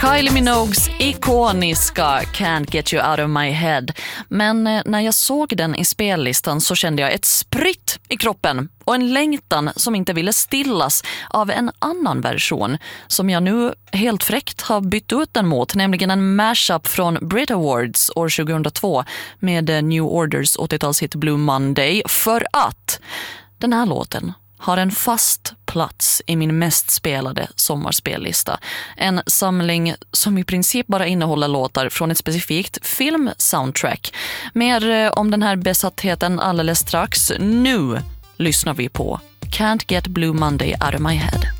Kylie Minogues ikoniska Can't Get You Out of My Head. Men när jag såg den i spellistan så kände jag ett spritt i kroppen och en längtan som inte ville stillas av en annan version som jag nu helt fräckt har bytt ut den mot, nämligen en mashup från Brit Awards år 2002 med New Orders 80-talshit Blue Monday, för att den här låten har en fast plats i min mest spelade sommarspellista. En samling som i princip bara innehåller låtar från ett specifikt filmsoundtrack. Mer om den här besattheten alldeles strax. Nu lyssnar vi på Can't Get Blue Monday Out of My Head.